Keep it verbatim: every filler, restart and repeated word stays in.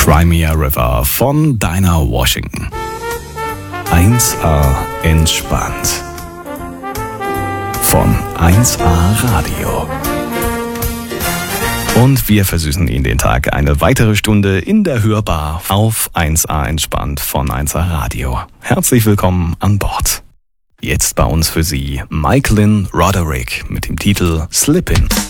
Crimea River von Dinah Washington. eins A entspannt. Von eins A Radio. Und wir versüßen Ihnen den Tag eine weitere Stunde in der Hörbar auf eins A entspannt von eins A Radio. Herzlich willkommen an Bord. Jetzt bei uns für Sie Mike Lynn Roderick mit dem Titel Slippin'.